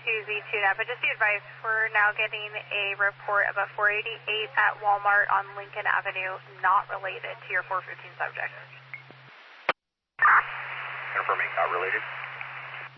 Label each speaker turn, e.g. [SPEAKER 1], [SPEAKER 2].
[SPEAKER 1] Z2 but just be advised, we're now getting a report of a 488 at Walmart on Lincoln Avenue, not related to your 415 subject.
[SPEAKER 2] Confirming not related.